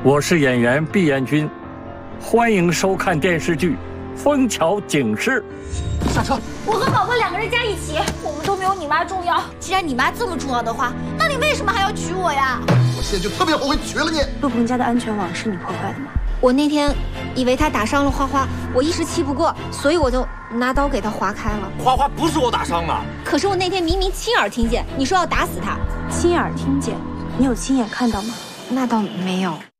我是演员毕彦君，欢迎收看电视剧《枫桥警示》。 下车！ 我和宝宝2个人加一起，我们都没有你妈重要。既然你妈这么重要的话，那你为什么还要娶我呀？ 我现在就特别后悔娶了你。 陆鹏家的安全网是你破坏的吗？ 我那天以为他打伤了花花，我一时气不过，所以我就拿刀给他划开了。 花花不是我打伤的， 可是我那天明明亲耳听见你说要打死他。 亲耳听见，你有亲眼看到吗？ 那倒没有。